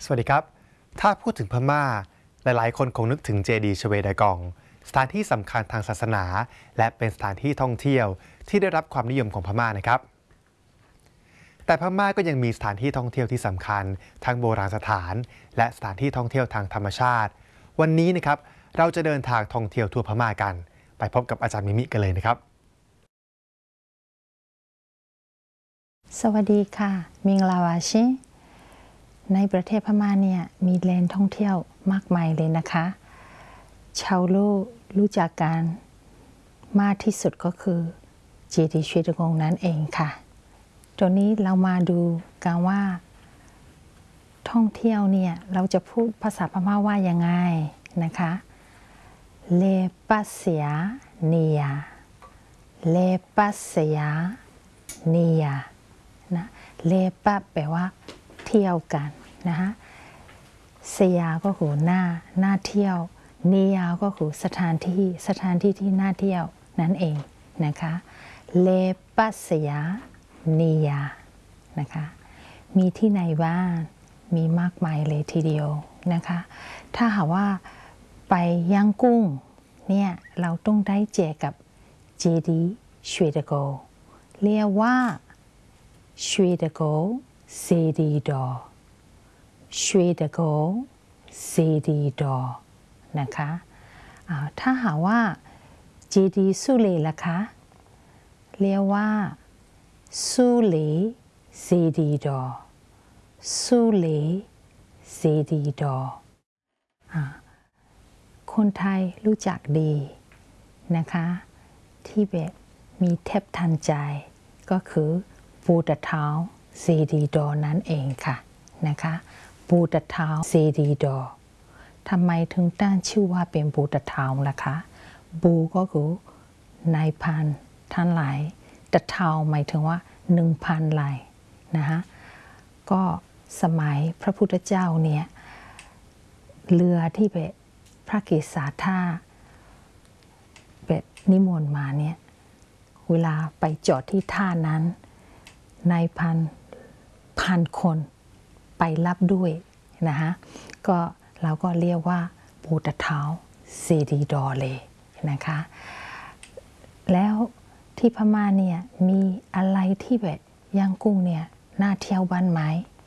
สวัสดีครับถ้าพูดถึงพม่าหลายๆคนคงนึกถึงเจดีย์ชเวดากองสถานที่สำคัญทางศาสนาและเป็นสถานที่ท่องเที่ยวที่ได้รับความนิยมของพม่านะครับแต่พม่าก็ยังมีสถานที่ท่องเที่ยวที่สำคัญทั้งโบราณสถานและสถานที่ท่องเที่ยวทางธรรมชาติวันนี้นะครับเราจะเดินทางท่องเที่ยวทั่วพม่ากันไปพบกับอาจารย์มิมิกันเลยนะครับสวัสดีค่ะมิงลาวาชิในประเทศพม่าเนี่ยมีแหล่งท่องเที่ยวมากมายเลยนะคะชาวโลกรู้จักกันมากที่สุดก็คือเจดีย์ชเวดากองนั่นเองค่ะตัวนี้เรามาดูกันว่าท่องเที่ยวเนี่ยเราจะพูดภาษาพม่าว่ายังไงนะคะเลปัสเซียเนียเลปัสเซียเนียนะเลปะแปลว่าเที่ยวกันนะคะเซียก็คือหน้าเที่ยวเนียก็คือสถานที่ที่น่าเที่ยวนั่นเองนะคะเลปัสเซียเนียนะคะมีที่ไหนบ้างมีมากมายเลยทีเดียวนะคะถ้าหากว่าไปย่างกุ้งเนี่ยเราต้องได้เจอกับเจดีย์ชเวดากองเรียกว่าชเวดากองเซดีดอชเวดากองเซดีดอนะคะถ้าหากว่าเจดีย์สุเลล่ะคะเรียกว่าสุเลเซดีดอสุเลเซดีดอคนไทยรู้จักดีนะคะที่แบบมีเทพทันใจก็คือปูตะเท้าเซดีดอนั่นเองค่ะนะคะปูตะเท้าเซดีดอทำไมถึงตั้งชื่อว่าเป็นปูตะเท้าล่ะคะปูก็คือนายพันท่านหลายตะเท้าหมายถึงว่า 1,000 ลายนะคะก็สมัยพระพุทธเจ้าเนี่ยเรือที่แบบพระเกศาท่าแบบนิมนต์มาเนี่ยเวลาไปจอดที่ท่านั้นนายพันคนไปรับด้วยนะคะก็เราก็เรียกว่าปูตะเท้าเซดีดอเลยนะคะแล้วที่พม่าเนี่ยมีอะไรที่แบบย่างกุ้งเนี่ยน่าเที่ยวบ้านไหม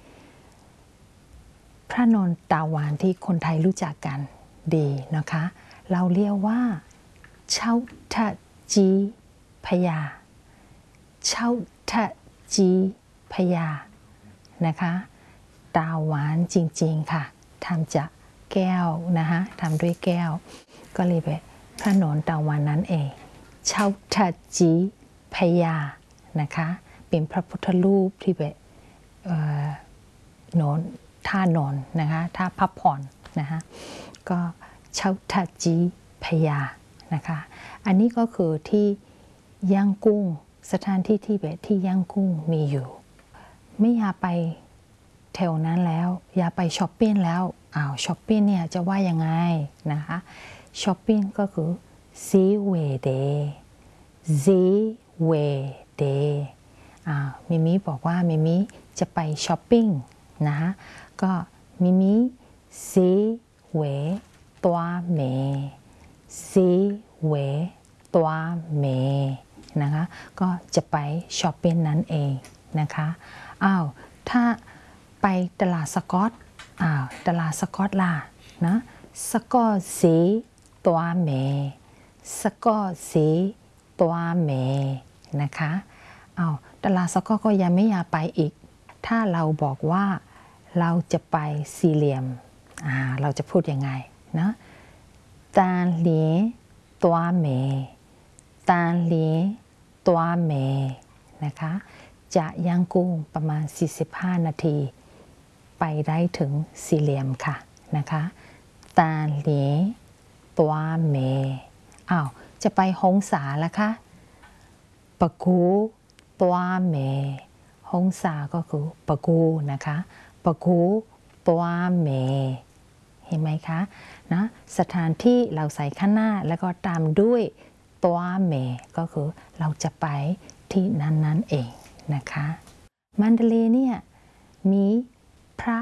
พระนนตาหวานที่คนไทยรู้จักกันดีนะคะเราเรียกว่าเช่าทะจีพยาเช่าทะจีพยานะคะตาหวานจริงๆค่ะทำจากแก้วนะคะทำด้วยแก้วก็เลยแบบพระนนตาหวานนั้นเองเช่าทะจีพยานะคะเป็นพระพุทธรูปที่แบบนอนท่านอนนะคะท่าพักผ่อนนะคะก็เช่าทะจีพยานะคะอันนี้ก็คือที่ย่างกุ้งสถานที่ที่แบบที่ย่างกุ้งมีอยู่ไม่อยากไปแถวนั้นแล้วอยากไปช้อปปิ้งแล้วช้อปปิ้งเนี่ยจะว่ายังไงนะคะช้อปปิ้งก็คือซีเวเดซีเวเดมิมิบอกว่ามิมิจะไปช้อปปิ้งนะคะก็มิมิซีเวตัวเมซีเวตัวเมนะคะก็จะไปช้อปปิ้งนั่นเองนะคะถ้าไปตลาดสกอตตลาดสกอตล่ะนะสกอตสีตัวเมสกอตสีตัวเมนะคะตลาดสกอตก็ยังไม่อยากไปอีกถ้าเราบอกว่าเราจะไปสี่เหลี่ยมเราจะพูดยังไงนะตาเหลียตัวเมตาเหลียตัวเมนะคะจะย่างกุ้งประมาณ45 นาทีไปได้ถึงสี่เหลี่ยมค่ะนะคะตาเหลียตัวเมจะไปฮงสาละคะปะกูตัวเมฮงสาก็คือปะกูนะคะปะกูตัวเมเห็นไหมคะนะสถานที่เราใส่ข้างหน้าแล้วก็ตามด้วยตัวเมก็คือเราจะไปที่นั้นเองนะคะมันเดเลย์เนี่ยมีพระ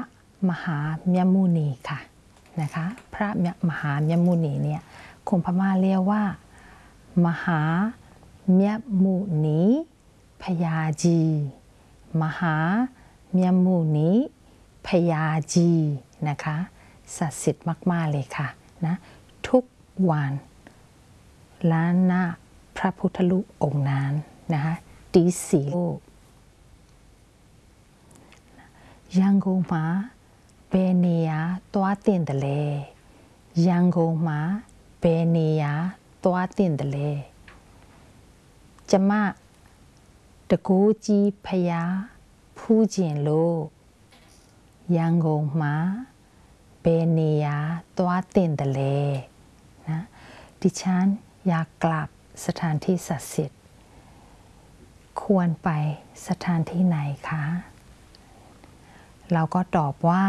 มหาเมียมุนีค่ะนะคะพระมหาเมียมุนีเนี่ยคนพม่าเรียกว่ามหาเมียมุนีพญาจีมหาเมียมุนีพญาจีนะคะศักดิ์สิทธิ์มากๆเลยค่ะนะทุกวันล้านหน้าพระพุทธรูปองค์นั้นนะคะตีสีโลกยังคงมาเบเนียตัวตินเดเลยังคงมาเบเนียตัวตินเดเลจะมาตะกูจีพยาผู้เจียนโลยังคงมาเบเนียตัวตินเดเลนะดิฉันอยากกลับสถานที่ศักดิ์สิทธิ์ควรไปสถานที่ไหนคะเราก็ตอบว่า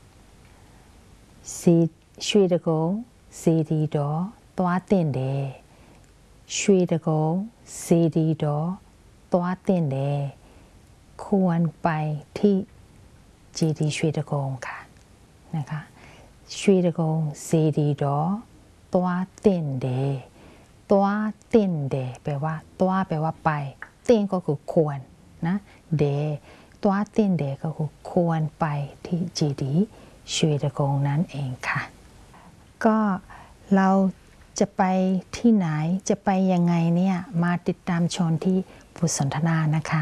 ရွှေတကုံစေတီတော်သွားတင်တယ်ရွှေတကုံစေတီတော်သွားတင်တယ်ควรไปที่เจดีย์ရွှေတကုံค่ะนะคะရွှေတကုံစေတီတော်သွားတင်တယ်သွားတင်တယ်แปลว่าသွားแปลว่าไปတင်ก็คือควรนะเดตัวตินเดก็คือควรไปที่เจดีย์ရွှေตะกงนั้นเองค่ะก็เราจะไปที่ไหนจะไปยังไงเนี่ยมาติดตามชมที่บทสนทนานะคะ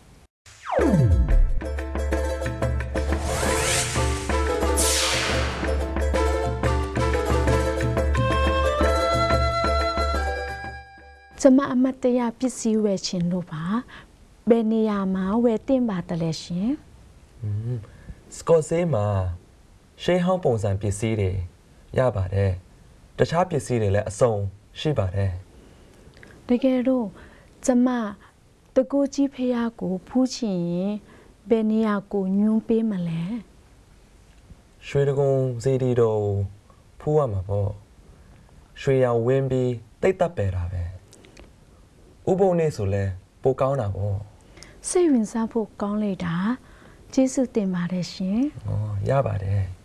จะมาอมตะပစ္စည်းဝယ်ခြင်းလို့ပါဘယ်နေရာမှာဝယ်တင်ပါတယ်လဲရှင်စကော့ဆေးမှာရှေးဟောင်းပုံစံပစ္စည်းတွေရပါတယ်တခြားပစ္စည်းတွေလည်းအစုံရှိပါတယ်တကယ်တော့ကျမတကူကြီးဖះကိုဖူးချင်ရင်ဘယ်နေရာကိုညွှန်းပေးမလဲရွှေတကုံစီတီတော်ဖူးရမှာပေါ့ရွှေရောင်ဝင်းပြီးတိတ်တက်ပယ်တာပဲဥပုံနေဆိုလဲပိုကောင်းတာပေါ့စိတ်ဝင်စားဖို့ကောင်းလိုက်တာကျေးဇူးတင်ပါတယ်ရှင်ရပါတယ်